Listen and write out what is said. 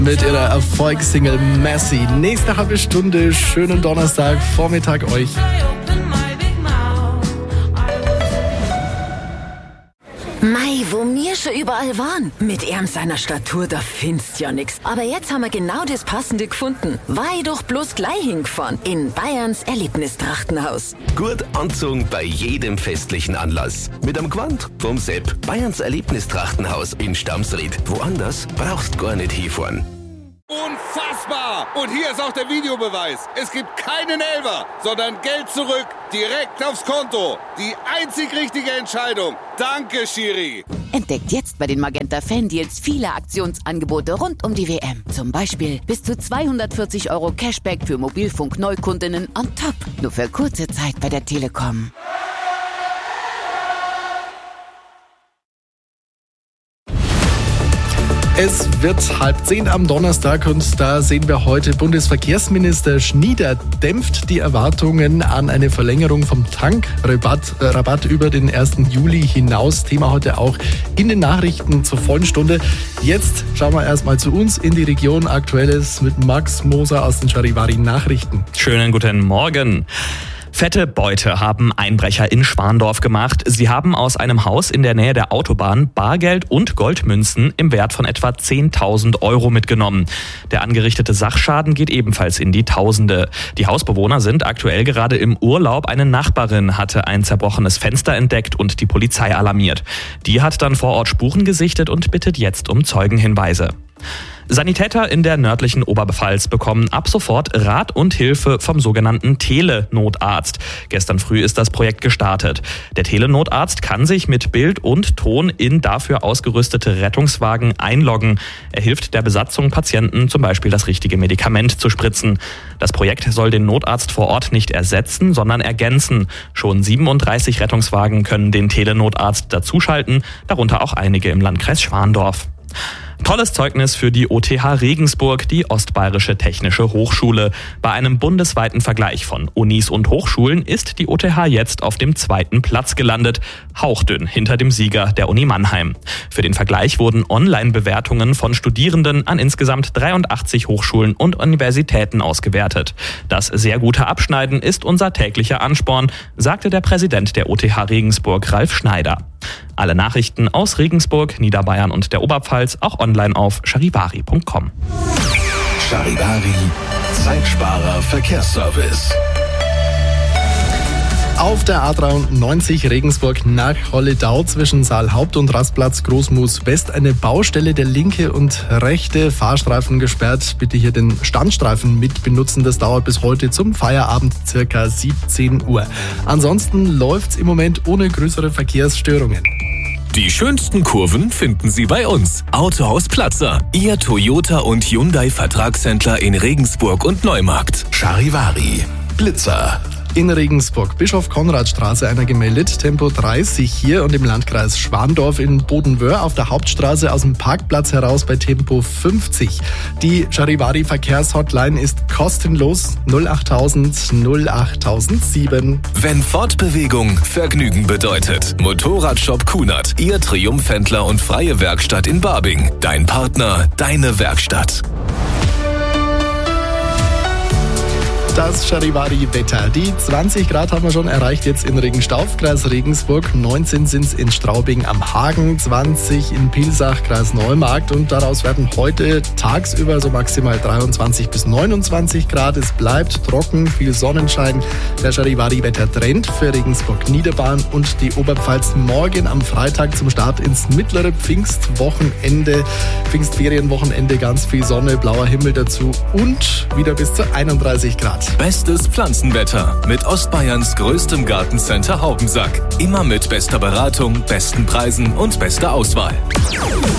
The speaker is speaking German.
Mit ihrer Erfolgssingle Messy. Nächste halbe Stunde, schönen Donnerstag, Vormittag euch. Mei, wo wir schon überall waren. Mit seiner Statur, da findest ja nix. Aber jetzt haben wir genau das Passende gefunden. Weil doch bloß gleich hingefahren. In Bayerns Erlebnistrachtenhaus. Gut anzogen bei jedem festlichen Anlass. Mit am Gewand vom Sepp. Bayerns Erlebnistrachtenhaus in Stamsried. Woanders brauchst gar nicht hinfahren. Unfassbar! Und hier ist auch der Videobeweis. Es gibt keinen Elfer, sondern Geld zurück, direkt aufs Konto. Die einzig richtige Entscheidung. Danke, Schiri. Entdeckt jetzt bei den Magenta Fan-Deals viele Aktionsangebote rund um die WM. Zum Beispiel bis zu 240 € Cashback für Mobilfunk-Neukundinnen on top. Nur für kurze Zeit bei der Telekom. Es wird 9:30 am Donnerstag und da sehen wir heute, Bundesverkehrsminister Schnieder dämpft die Erwartungen an eine Verlängerung vom Tankrabatt über den 1. Juli hinaus. Thema heute auch in den Nachrichten zur vollen Stunde. Jetzt schauen wir erstmal zu uns in die Region. Aktuelles mit Max Moser aus den Charivari Nachrichten. Schönen guten Morgen. Fette Beute haben Einbrecher in Schwandorf gemacht. Sie haben aus einem Haus in der Nähe der Autobahn Bargeld und Goldmünzen im Wert von etwa 10.000 € mitgenommen. Der angerichtete Sachschaden geht ebenfalls in die Tausende. Die Hausbewohner sind aktuell gerade im Urlaub. Eine Nachbarin hatte ein zerbrochenes Fenster entdeckt und die Polizei alarmiert. Die hat dann vor Ort Spuren gesichtet und bittet jetzt um Zeugenhinweise. Sanitäter in der nördlichen Oberpfalz bekommen ab sofort Rat und Hilfe vom sogenannten Telenotarzt. Gestern früh ist das Projekt gestartet. Der Telenotarzt kann sich mit Bild und Ton in dafür ausgerüstete Rettungswagen einloggen. Er hilft der Besatzung, Patienten zum Beispiel das richtige Medikament zu spritzen. Das Projekt soll den Notarzt vor Ort nicht ersetzen, sondern ergänzen. Schon 37 Rettungswagen können den Telenotarzt dazuschalten, darunter auch einige im Landkreis Schwandorf. Tolles Zeugnis für die OTH Regensburg, die Ostbayerische Technische Hochschule. Bei einem bundesweiten Vergleich von Unis und Hochschulen ist die OTH jetzt auf dem 2. Platz gelandet, hauchdünn hinter dem Sieger der Uni Mannheim. Für den Vergleich wurden Online-Bewertungen von Studierenden an insgesamt 83 Hochschulen und Universitäten ausgewertet. Das sehr gute Abschneiden ist unser täglicher Ansporn, sagte der Präsident der OTH Regensburg, Ralf Schneider. Alle Nachrichten aus Regensburg, Niederbayern und der Oberpfalz auch online auf charivari.com. Charivari, Zeitsparer Verkehrsservice. Auf der A93 Regensburg nach Holledau zwischen Saalhaupt und Rastplatz Großmoos West eine Baustelle, der linke und rechte Fahrstreifen gesperrt. Bitte hier den Standstreifen mit benutzen. Das dauert bis heute zum Feierabend circa 17 Uhr. Ansonsten läuft's im Moment ohne größere Verkehrsstörungen. Die schönsten Kurven finden Sie bei uns. Autohaus Platzer, Ihr Toyota und Hyundai Vertragshändler in Regensburg und Neumarkt. Charivari, Blitzer. In Regensburg, Bischof-Konrad-Straße einer gemeldet, Tempo 30 hier und im Landkreis Schwandorf in Bodenwöhr auf der Hauptstraße aus dem Parkplatz heraus bei Tempo 50. Die Charivari-Verkehrshotline ist kostenlos 08000 08007. Wenn Fortbewegung Vergnügen bedeutet. Motorradshop Kunert, Ihr Triumphhändler und freie Werkstatt in Barbing. Dein Partner, deine Werkstatt. Das Charivari-Wetter. Die 20 Grad haben wir schon erreicht jetzt in Regenstauf, Kreis Regensburg. 19 sind es in Straubing am Hagen, 20 in Pilsach, Kreis Neumarkt. Und daraus werden heute tagsüber so maximal 23 bis 29 Grad. Es bleibt trocken, viel Sonnenschein. Der Charivari-Wetter-Trend für Regensburg, Niederbayern und die Oberpfalz morgen am Freitag zum Start ins mittlere Pfingstwochenende. Pfingstferienwochenende, ganz viel Sonne, blauer Himmel dazu und wieder bis zu 31 Grad. Bestes Pflanzenwetter mit Ostbayerns größtem Gartencenter Haubensack. Immer mit bester Beratung, besten Preisen und bester Auswahl.